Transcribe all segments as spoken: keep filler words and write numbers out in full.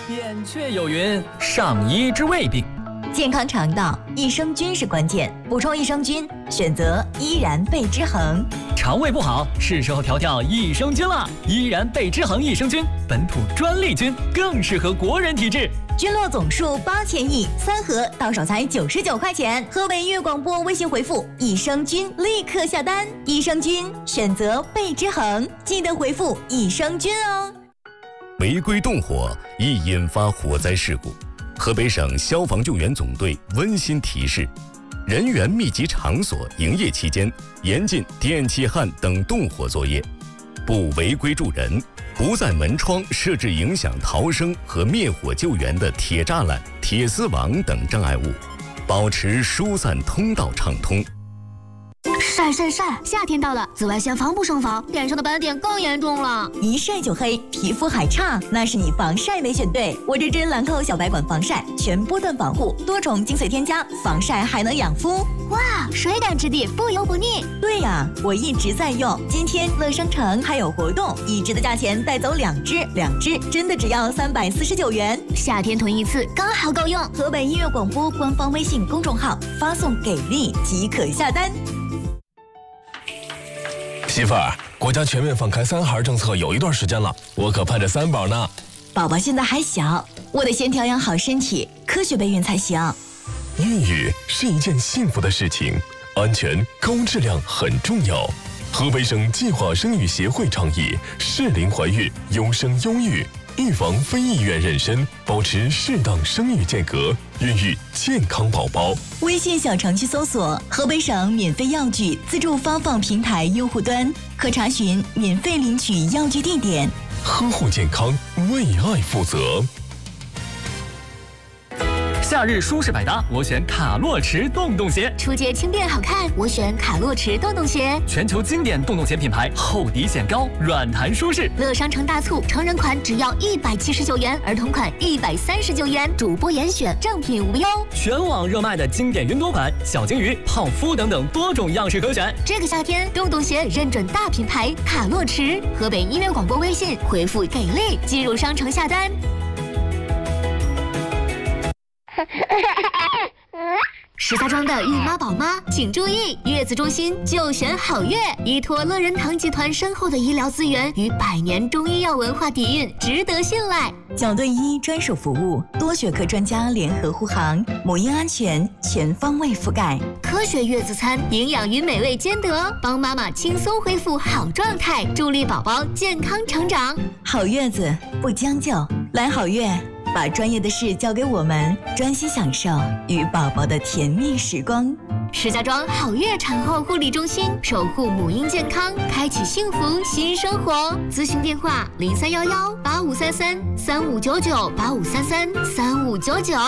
扁鹊有云：上医治未病。 健康肠道，益生菌是关键，补充益生菌，选择依然贝之恒。 肠胃不好，是时候调调益生菌了。依然贝之恒益生菌，本土专利菌，更适合国人体质。 菌落总数八千亿，三盒到手才九十九块钱。河北音乐广播微信回复益生菌，立刻下单。益生菌选择贝之恒，记得回复益生菌哦。 违规动火易引发火灾事故。河北省消防救援总队温馨提示：人员密集场所营业期间，严禁电气焊等动火作业，不违规助人，不在门窗设置影响逃生和灭火救援的铁栅栏、铁丝网等障碍物，保持疏散通道畅通。 晒晒晒！夏天到了，紫外线防不胜防，脸上的斑点更严重了。 一晒就黑，皮肤还差，那是你防晒没选对。我这支兰蔻小白管防晒，全波段保护，多重精粹添加，防晒还能养肤。 哇，水感质地，不油不腻。 对呀、啊，我一直在用。今天乐商城还有活动，一支的价钱带走两支，两支真的只要三百四十九元。 夏天囤一次刚好够用。 河北音乐广播官方微信公众号发送给力即可下单。 媳妇儿，国家全面放开三孩政策有一段时间了，我可盼着三宝呢。 宝宝现在还小，我得先调养好身体，科学备孕才行。 孕育是一件幸福的事情，安全高质量很重要。河北省计划生育协会倡议适龄怀孕，优生优育，预防非意愿妊娠，保持适当生育间隔，孕育健康宝宝。 微信小程序搜索河北省免费药具自助发放平台用户端，可查询免费领取药具地点。 呵护健康，为爱负责。 夏日舒适百搭，我选卡洛驰洞洞鞋。 出街轻便好看，我选卡洛驰洞洞鞋。 全球经典洞洞鞋品牌，厚底显高，软弹舒适。 乐商城大促，成人款只要一百七十九元，儿童款一百三十九元，主播严选，正品无忧。 全网热卖的经典云朵款、小金鱼、泡芙等等多种样式可选。 这个夏天，洞洞鞋认准大品牌卡洛驰。河北音乐广播微信回复给力，进入商城下单。石家庄的孕妈宝妈请注意，月子中心就选好月，依托乐仁堂集团深厚的医疗资源与百年中医药文化底蕴，值得信赖。 角盾医专属服务，多学科专家联合护航，母婴安全全方位覆盖。 科学月子餐，营养与美味兼得，帮妈妈轻松恢复好状态，助力宝宝健康成长。 好月子不将就，来好月。把专业的事交给我们，专心享受与宝宝的甜蜜时光。 石家庄好月产后护理中心，守护母婴健康，开启幸福新生活。咨询电话：零三幺幺八五三三三五九九八五三三三五九九。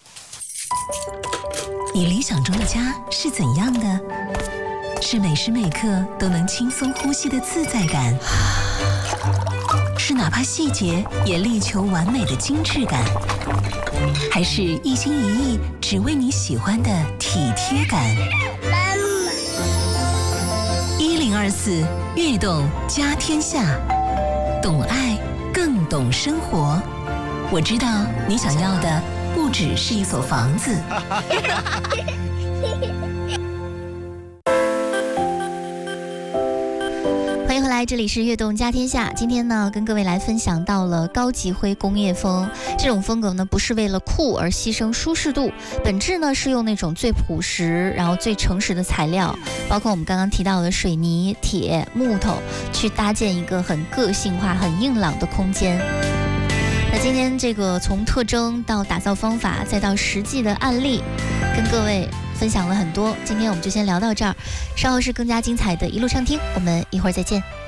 你理想中的家是怎样的？是每时每刻都能轻松呼吸的自在感，是哪怕细节也力求完美的精致感，还是一心一意只为你喜欢的体贴感？一零二四悦动家天下，懂爱更懂生活。我知道你想要的不只是一所房子。 欢迎回来，这里是悦动家天下。今天呢，跟各位来分享到了高级灰工业风。这种风格呢，不是为了酷而牺牲舒适度，本质呢是用那种最朴实，然后最诚实的材料，包括我们刚刚提到的水泥、铁、木头，去搭建一个很个性化、很硬朗的空间。那今天这个从特征到打造方法，再到实际的案例，跟各位分享了很多。今天我们就先聊到这儿，稍后是更加精彩的一路畅听，我们一会儿再见。